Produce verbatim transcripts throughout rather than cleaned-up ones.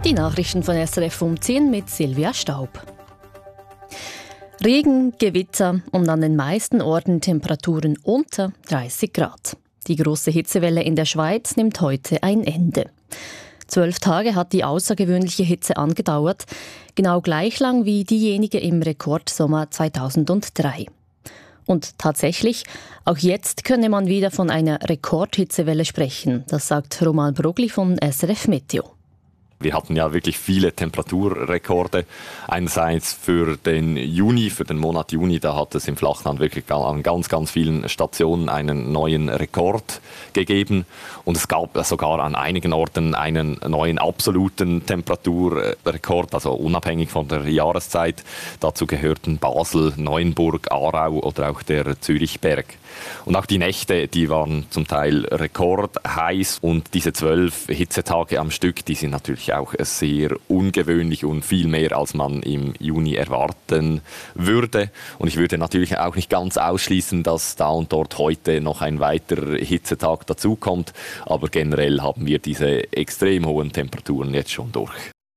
Die Nachrichten von S R F um zehn mit Silvia Staub. Regen, Gewitter und an den meisten Orten Temperaturen unter dreißig Grad. Die große Hitzewelle in der Schweiz nimmt heute ein Ende. Zwölf Tage hat die außergewöhnliche Hitze angedauert, genau gleich lang wie diejenige im Rekordsommer zweitausenddrei. Und tatsächlich, auch jetzt könne man wieder von einer Rekordhitzewelle sprechen, das sagt Roman Brogli von S R F Meteo. Wir hatten ja wirklich viele Temperaturrekorde. Einerseits für den Juni, für den Monat Juni, da hat es im Flachland wirklich an ganz, ganz vielen Stationen einen neuen Rekord gegeben. Und es gab sogar an einigen Orten einen neuen absoluten Temperaturrekord, also unabhängig von der Jahreszeit. Dazu gehörten Basel, Neuenburg, Aarau oder auch der Zürichberg. Und auch die Nächte, die waren zum Teil rekordheiß. Und diese zwölf Hitzetage am Stück, die sind natürlich auch sehr ungewöhnlich und viel mehr, als man im Juni erwarten würde. Und ich würde natürlich auch nicht ganz ausschließen, dass da und dort heute noch ein weiterer Hitzetag dazukommt. Aber generell haben wir diese extrem hohen Temperaturen jetzt schon durch.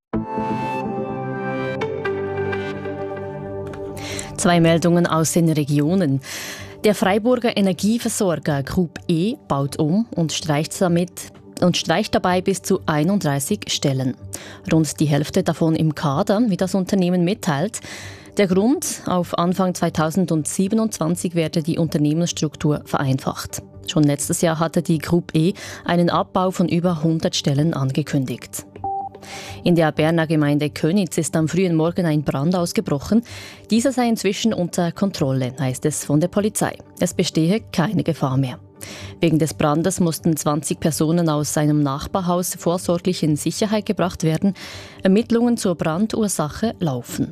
Zwei Meldungen aus den Regionen. Der Freiburger Energieversorger Group E baut um und streicht damit und streicht dabei bis zu einunddreißig Stellen. Rund die Hälfte davon im Kader, wie das Unternehmen mitteilt. Der Grund: Auf Anfang zweitausendsiebenundzwanzig werde die Unternehmensstruktur vereinfacht. Schon letztes Jahr hatte die Group E einen Abbau von über hundert Stellen angekündigt. In der Berner Gemeinde Könitz ist am frühen Morgen ein Brand ausgebrochen. Dieser sei inzwischen unter Kontrolle, heißt es von der Polizei. Es bestehe keine Gefahr mehr. Wegen des Brandes mussten zwanzig Personen aus seinem Nachbarhaus vorsorglich in Sicherheit gebracht werden. Ermittlungen zur Brandursache laufen.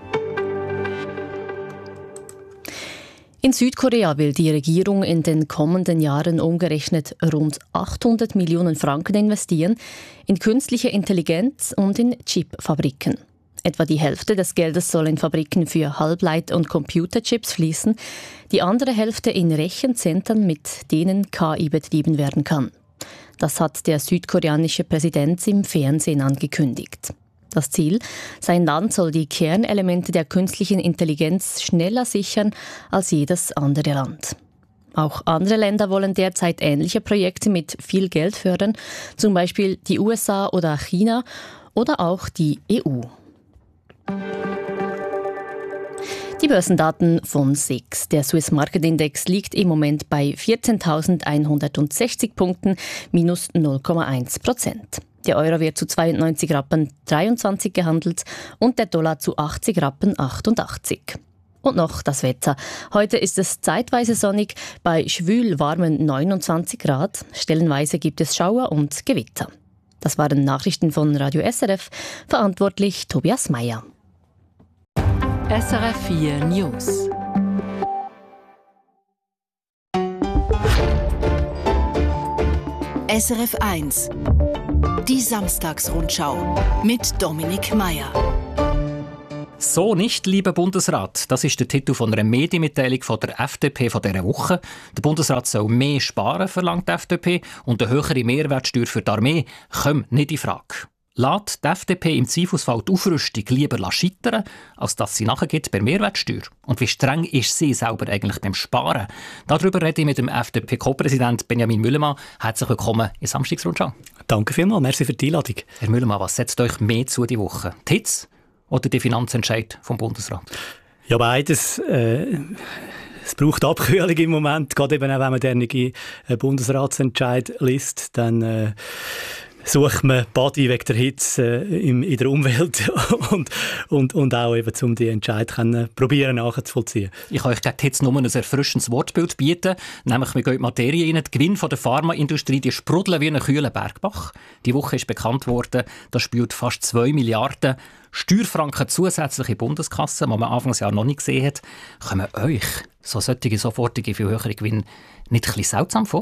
In Südkorea will die Regierung in den kommenden Jahren umgerechnet rund achthundert Millionen Franken investieren in künstliche Intelligenz und in Chipfabriken. Etwa die Hälfte des Geldes soll in Fabriken für Halbleit- und Computerchips fließen, die andere Hälfte in Rechenzentren, mit denen K I betrieben werden kann. Das hat der südkoreanische Präsident im Fernsehen angekündigt. Das Ziel: Sein Land soll die Kernelemente der künstlichen Intelligenz schneller sichern als jedes andere Land. Auch andere Länder wollen derzeit ähnliche Projekte mit viel Geld fördern, zum Beispiel die U S A oder China oder auch die E U. Die Börsendaten von S I X. Der Swiss Market Index liegt im Moment bei vierzehntausendeinhundertsechzig Punkten, minus null Komma eins Prozent. Der Euro wird zu zweiundneunzig Rappen dreiundzwanzig gehandelt und der Dollar zu achtzig Rappen achtundachtzig. Und noch das Wetter. Heute ist es zeitweise sonnig, bei schwül warmen neunundzwanzig Grad. Stellenweise gibt es Schauer und Gewitter. Das waren Nachrichten von Radio S R F, verantwortlich Tobias Meyer. S R F vier News. S R F eins. Die Samstagsrundschau mit Dominik Meier. «So nicht, lieber Bundesrat», das ist der Titel von einer Medienmitteilung von der F D P von dieser Woche. Der Bundesrat soll mehr sparen, verlangt die F D P, und eine höhere Mehrwertsteuer für die Armee kommt nicht in Frage. Lässt die F D P im Zweifelsfall die Aufrüstung lieber scheitern, als dass sie nachgeht bei Mehrwertsteuer? Und wie streng ist sie selber eigentlich beim Sparen? Darüber rede ich mit dem F D P-Co-Präsident Benjamin Müllemann. Herzlich willkommen in Samstagsrundschau. Danke vielmals, merci für die Einladung. Herr Müllemann, was setzt euch mehr zu die Woche? Die Hitze oder der Finanzentscheid vom Bundesrat? Ja, beides. Äh, es braucht Abkühlung im Moment, gerade eben auch, wenn man den Bundesratsentscheid liest, dann äh, sucht man Body wegen der Hitze äh, in, in der Umwelt und, und, und auch eben, um die Entscheid können, probieren nachzuvollziehen. Ich kann euch gegen die Hitze nur ein erfrischendes Wortbild bieten, nämlich wir gehen in die Materie rein. Die Gewinne von der Pharmaindustrie, die sprudeln wie ein kühler Bergbach. Die Woche ist bekannt worden, das spült fast zwei Milliarden Steuerfranken zusätzlich in die Bundeskasse, die man Anfangsjahr noch nicht gesehen hat. Kommen euch so solche sofortige, viel höhere Gewinne nicht ein bisschen seltsam vor?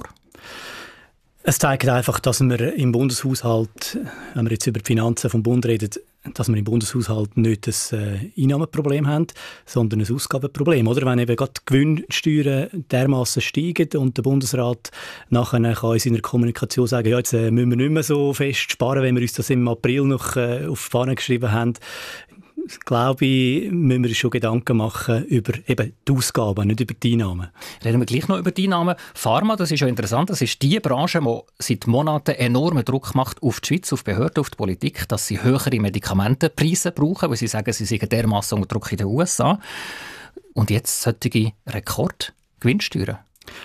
Es zeigt einfach, dass wir im Bundeshaushalt, wenn wir jetzt über die Finanzen vom Bund reden, dass wir im Bundeshaushalt nicht ein äh, Einnahmenproblem haben, sondern ein Ausgabenproblem. Oder? Wenn eben gerade die Gewinnsteuern dermassen steigen und der Bundesrat nachher kann in seiner Kommunikation sagen, ja, jetzt äh, müssen wir nicht mehr so fest sparen, wenn wir uns das im April noch äh, auf die Fahne geschrieben haben, glaube ich, müssen wir uns schon Gedanken machen über eben die Ausgaben, nicht über die Einnahmen. Reden wir gleich noch über die Einnahmen. Pharma, das ist ja interessant, das ist die Branche, die seit Monaten enormen Druck macht auf die Schweiz, auf die Behörden, auf die Politik, dass sie höhere Medikamentenpreise brauchen, weil sie sagen, sie sind dermassen unter Druck in den U S A. Und jetzt solche Rekordgewinnsteuern.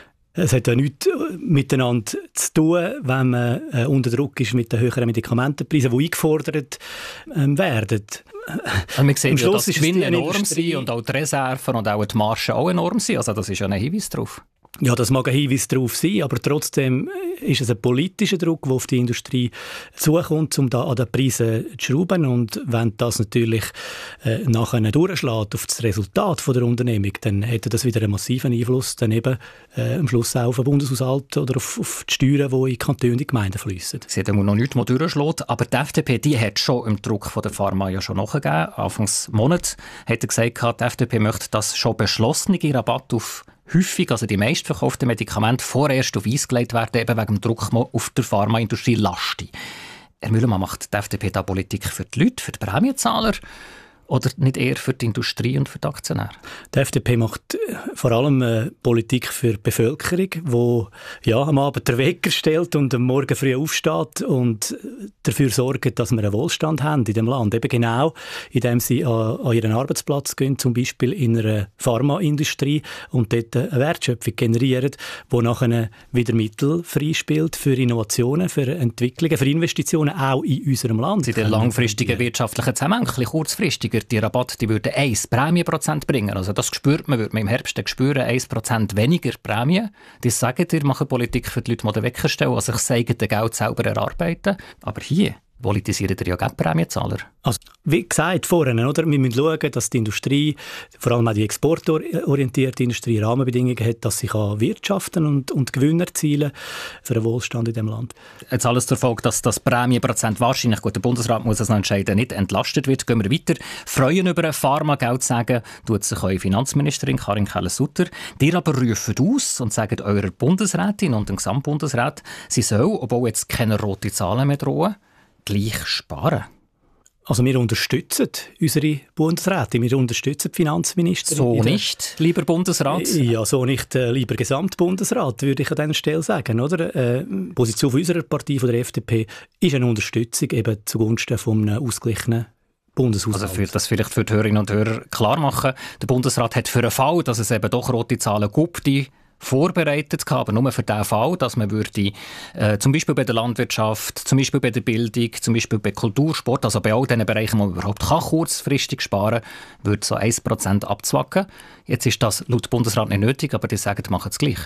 Es hat ja nichts miteinander zu tun, wenn man äh, unter Druck ist mit den höheren Medikamentenpreisen, die eingefordert ähm, werden. Und man sieht Am ja, Schluss dass die Gewinne enorm sind und auch die Reserven und auch die Margen auch enorm sind. Also das ist ja ein Hinweis darauf. Ja, das mag ein Hinweis darauf sein, aber trotzdem ist es ein politischer Druck, der auf die Industrie zukommt, um da an den Preisen zu schrauben. Und wenn das natürlich äh, nachher durchschlägt auf das Resultat von der Unternehmung, dann hätte das wieder einen massiven Einfluss dann eben äh, am Schluss auch auf den Bundeshaushalt oder auf, auf die Steuern, die in die Kantone und die Gemeinden fließen. Sie hat noch nichts, was durchschlägt, aber die F D P die hat schon im Druck von der Pharma ja schon nachgegeben. Anfangs Monat hat er gesagt, die F D P möchte das schon beschlossene Rabatt auf häufig, also die meistverkauften Medikamente, vorerst auf Eis gelegt werden, eben wegen dem Druck auf der Pharmaindustrie lasten. Herr Müllermann, macht die F D P da Politik für die Leute, für die Prämienzahler oder nicht eher für die Industrie und für die Aktionäre? Die F D P macht vor allem äh, Politik für die Bevölkerung, die ja, am Abend den Wecker stellt und am Morgen früh aufsteht und dafür sorgt, dass wir einen Wohlstand haben in dem Land. Eben genau, indem sie an, an ihren Arbeitsplatz gehen, zum Beispiel in einer Pharmaindustrie und dort eine Wertschöpfung generieren, die nachher wieder Mittel freispielt für Innovationen, für Entwicklungen, für Investitionen auch in unserem Land. In den langfristigen wirtschaftlichen Zusammenhang, ein bisschen kurzfristiger. Die Rabatt, die würde eins Prämienprozent bringen. Also das spürt man, würde man im Herbst spüren, eins Prozent weniger Prämie. Das sagen ihr, machen Politik für die Leute, die den Wecker stellen, also sich sagen, das Geld selber erarbeiten. Aber hier politisieren ihr ja gerne Prämienzahler. Also, wie gesagt vorhin, oder? Wir müssen schauen, dass die Industrie, vor allem auch die exportorientierte Industrie, Rahmenbedingungen hat, dass sie kann wirtschaften und, und Gewinne erzielen für den Wohlstand in diesem Land. Jetzt alles zur Folge, dass das Prämienprozent wahrscheinlich, gut, der Bundesrat muss das noch entscheiden, nicht entlastet wird. Gehen wir weiter. Freuen über ein Pharmageld sagen, tut sich eure Finanzministerin Karin Keller-Sutter. Die aber rufen aus und sagen eurer Bundesrätin und dem Gesamtbundesrat, sie soll, obwohl jetzt keine roten Zahlen mehr drohen, gleich sparen. Also wir unterstützen unsere Bundesräte, wir unterstützen die Finanzministerin. So nicht, lieber Bundesrat? Ja, so nicht, äh, lieber Gesamtbundesrat, würde ich an dieser Stelle sagen. Oder? Äh, die Position unserer Partei, von der F D P, ist eine Unterstützung eben zugunsten von einem ausgeglichenen Bundeshaushalt. Also für das vielleicht für die Hörerinnen und Hörer klar machen, der Bundesrat hat für einen Fall, dass es eben doch rote Zahlen gibt, die vorbereitet gehabt, aber nur für den Fall, dass man würde, äh, zum Beispiel bei der Landwirtschaft, zum Beispiel bei der Bildung, zum Beispiel bei Kultur, Sport, also bei all diesen Bereichen, wo man überhaupt kann, kurzfristig sparen kann, würde so ein Prozent abzwacken. Jetzt ist das laut Bundesrat nicht nötig, aber die sagen, machen es gleich.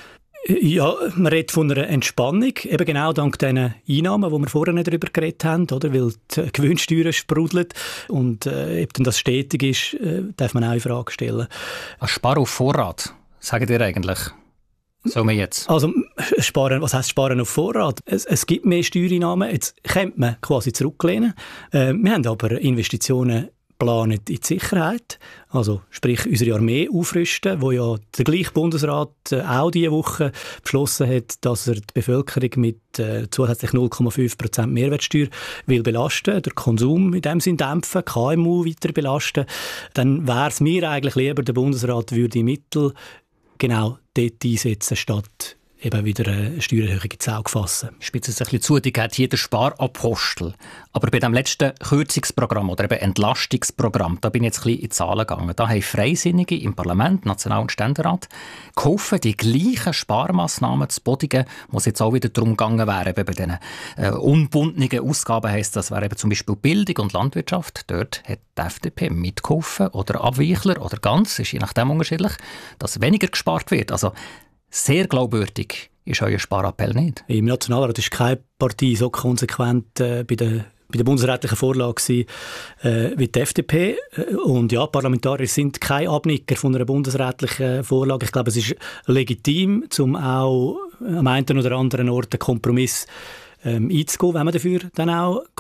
Ja, man redet von einer Entspannung, eben genau dank diesen Einnahmen, die wir vorher nicht darüber geredet haben, oder? Weil die Gewinnsteuer sprudelt und äh, ob das stetig ist, äh, darf man auch in Frage stellen. Ein Spar auf Vorrat. Sagt ihr eigentlich? So wir jetzt? Also, sparen, was heisst Sparen auf Vorrat? Es, es gibt mehr Steuereinnahmen, jetzt könnte man quasi zurücklehnen. Äh, wir haben aber Investitionen geplant in die Sicherheit, also sprich unsere Armee aufrüsten, wo ja der gleiche Bundesrat äh, auch diese Woche beschlossen hat, dass er die Bevölkerung mit äh, zusätzlich null Komma fünf Prozent Mehrwertsteuer will belasten, der Konsum in dem Sinn dämpfen, K M U weiter belasten. Dann wäre es mir eigentlich lieber, der Bundesrat würde die Mittel genau dort einsetzen, statt eben wieder eine Steuererhöhung ins Auge fassen. Spitzt es ein bisschen zu, die geht hier der Sparapostel. Aber bei dem letzten Kürzungsprogramm oder eben Entlastungsprogramm, da bin ich jetzt ein bisschen in die Zahlen gegangen. Da haben Freisinnige im Parlament, National- und Ständerat, geholfen, die gleichen Sparmassnahmen zu bodigen, wo es jetzt auch wieder darum gegangen wäre, eben bei diesen äh, unbundenen Ausgaben heisst, das wäre eben zum Beispiel Bildung und Landwirtschaft. Dort hat die F D P mitgeholfen oder Abweichler oder ganz, ist je nachdem unterschiedlich, dass weniger gespart wird. Also sehr glaubwürdig ist euer Sparappell nicht. Im Nationalrat war keine Partei so konsequent äh, bei der bei der bundesrätlichen Vorlage gewesen, äh, wie die F D P. Und ja, Parlamentarier sind keine Abnicker von einer bundesrätlichen Vorlage. Ich glaube, es ist legitim, um auch am einen oder anderen Ort einen Kompromiss ähm, einzugehen, wenn man dafür dann auch Kompromiss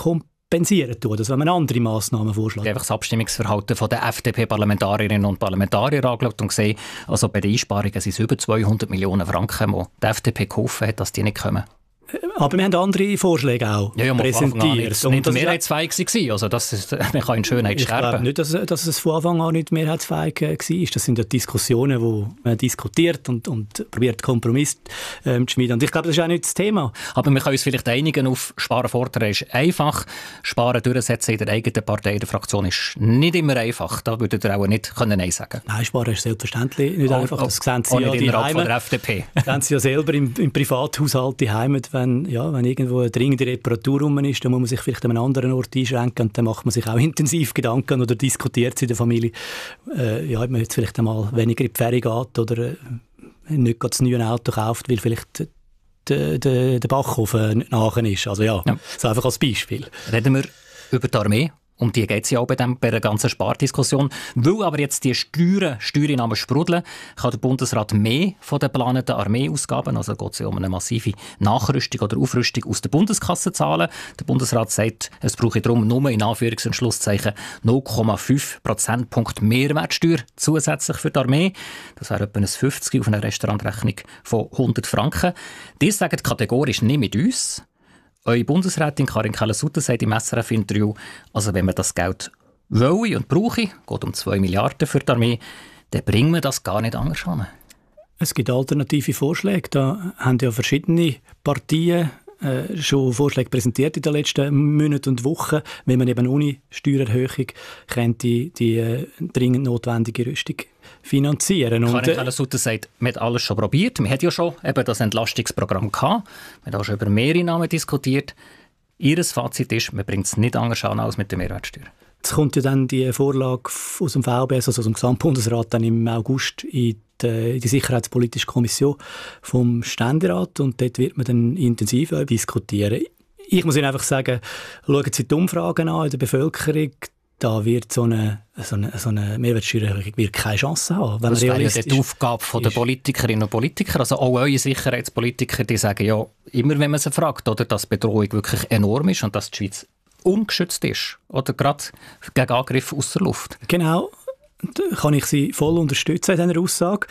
kompensieren tun, dass man andere Massnahmen vorschlägt. Einfach das Abstimmungsverhalten der F D P-Parlamentarierinnen und Parlamentarier angeschaut und gesehen, also bei den Einsparungen sind es über zweihundert Millionen Franken, die die F D P geholfen hat, dass die nicht kommen. Aber wir haben andere Vorschläge auch ja, ja, präsentiert. Es war nicht mehrheitsfähig. Also das ist, man kann in Schönheit ich sterben. Ich glaube nicht, dass, dass es von Anfang an nicht mehrheitsfähig war. Das sind ja Diskussionen, wo man diskutiert und, und probiert, Kompromiss ähm, zu schmieden. Und ich glaube, das ist auch nicht das Thema. Aber wir können uns vielleicht einigen auf Sparen fordern ist einfach. Sparen durchsetzen in der eigenen Partei, in der Fraktion ist nicht immer einfach. Da würdet ihr auch nicht können Nein sagen. Nein, Sparen ist selbstverständlich nicht oh, einfach. Das sehen Sie ja die Heime. Von der F D P. Das sehen Sie ja selber im, im Privathaushalt die Heime, wenn, ja, wenn irgendwo eine dringende Reparatur rum ist, dann muss man sich vielleicht an einem anderen Ort einschränken und dann macht man sich auch intensiv Gedanken oder diskutiert es in der Familie, äh, ja, ob man jetzt vielleicht einmal weniger in die Ferien geht oder äh, nicht das neue Auto kauft, weil vielleicht der, der, der Backofen nachher ist. Also ja, ja, so einfach als Beispiel. Reden wir über die Armee. Um die geht es ja auch bei, dem, bei der ganzen Spardiskussion. Weil aber jetzt die Steuern, Steuereinnahmen sprudeln, kann der Bundesrat mehr von den geplanten Armeeausgaben, also geht es ja um eine massive Nachrüstung oder Aufrüstung aus der Bundeskasse zahlen. Der Bundesrat sagt, es brauche darum nur in Anführungs- und Schlusszeichen null Komma fünf Prozentpunkt Mehrwertsteuer zusätzlich für die Armee. Das wäre etwa ein fünfzig auf eine Restaurantrechnung von hundert Franken. Die sagen kategorisch nicht mit uns. Eure Bundesrätin Karin Keller-Sutter sagt im S R F-Interview, also wenn man das Geld wolle und brauche, geht um zwei Milliarden für die Armee, dann bringen wir das gar nicht anders an. Es gibt alternative Vorschläge. Da haben ja verschiedene Partien äh, schon Vorschläge präsentiert in den letzten Monaten und Wochen, wenn man eben ohne Steuererhöhung könnte die äh, dringend notwendige Rüstung finanzieren. Karin Keller-Sutter sagt, man hat alles schon probiert. Man hat ja schon eben das Entlastungsprogramm gehabt. Man hat auch schon über Mehreinnahmen diskutiert. Ihr Fazit ist, man bringt es nicht anders an als mit der Mehrwertsteuer. Jetzt kommt ja dann die Vorlage aus dem V B S, also aus dem Gesamtbundesrat, dann im August in die, in die Sicherheitspolitische Kommission vom Ständerat und dort wird man dann intensiv diskutieren. Ich muss Ihnen einfach sagen, schauen Sie die Umfragen an in der Bevölkerung, da wird so eine, so eine, so eine Mehrwertsteuererhöhung wird keine Chance haben. Wenn das wäre ja die Aufgabe der Politikerinnen und Politiker. Also auch eure Sicherheitspolitiker, die sagen ja immer, wenn man sie fragt, oder, dass die Bedrohung wirklich enorm ist und dass die Schweiz ungeschützt ist. Oder gerade gegen Angriffe aus der Luft. Genau, da kann ich Sie voll unterstützen in dieser Aussage.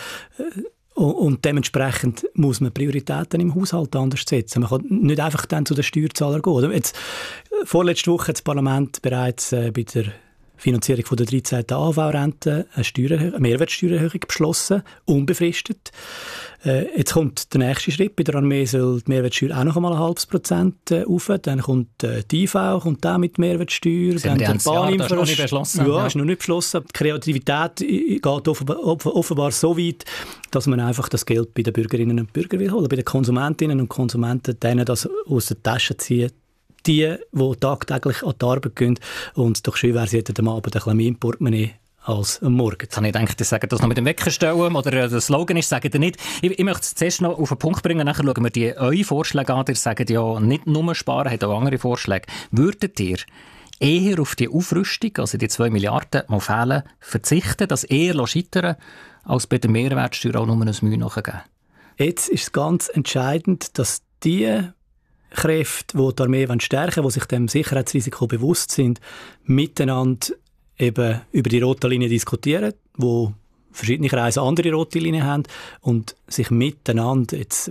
Und dementsprechend muss man Prioritäten im Haushalt anders setzen. Man kann nicht einfach dann zu den Steuerzahlern gehen. Jetzt, vorletzte Woche hat das Parlament bereits äh, bei der Finanzierung von der dreizehnten A V-Rente eine, eine Mehrwertsteuererhöhung beschlossen, unbefristet. Äh, jetzt kommt der nächste Schritt. Bei der Armee soll die Mehrwertsteuer auch noch einmal ein halbes Prozent äh, rauf. Dann kommt äh, die I V, kommt auch mit Mehrwertsteuer. Dann der Bahninfrastruktur. Das ist noch nicht beschlossen. Ja, ja, ist noch nicht beschlossen. Die Kreativität geht offenbar, offenbar so weit, dass man einfach das Geld bei den Bürgerinnen und Bürgern will holen. Bei den Konsumentinnen und Konsumenten, denen das aus der Tasche ziehen. Die, die tagtäglich an die Arbeit gehen. Und doch schön wäre, sie hätten am Abend ein bisschen mehr im Portemonnaie als am Morgen. Jetzt habe ich gedacht, ich sage das noch mit dem Wecker stellen oder der Slogan ist, sagen ihr nicht. Ich, ich möchte es zuerst noch auf den Punkt bringen, nachher schauen wir die eure Vorschläge an. Ihr sagt ja nicht nur sparen, habt auch andere Vorschläge. Würdet ihr eher auf die Aufrüstung, also die zwei Milliarden, die fehlen, verzichten, das eher scheitern, als bei der Mehrwertsteuer auch nur ein Mühe nachgeben? Jetzt ist es ganz entscheidend, dass die Kräfte, die die Armee stärken wollen, die sich dem Sicherheitsrisiko bewusst sind, miteinander eben über die rote Linie diskutieren, wo verschiedene Kreise andere rote Linien haben und sich miteinander jetzt